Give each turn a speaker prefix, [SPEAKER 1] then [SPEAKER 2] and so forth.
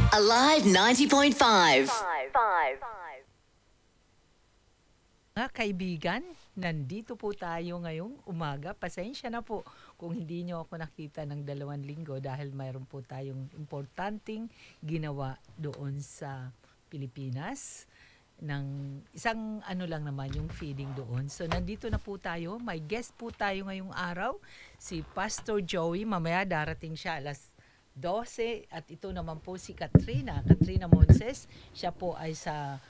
[SPEAKER 1] Alive 90.5.
[SPEAKER 2] Mga kaibigan, nandito po tayo ngayong umaga. Pasensya na po kung hindi nyo ako nakita ng 2 linggo dahil mayroon po tayong importanteng ginawa doon sa Pilipinas ng isang lang naman yung feeding doon. So nandito na po tayo. May guest po tayo ngayong araw, si Pastor Joey. Mamaya darating siya alas 12 at ito naman po si Katrina Monses. Siya po ay sa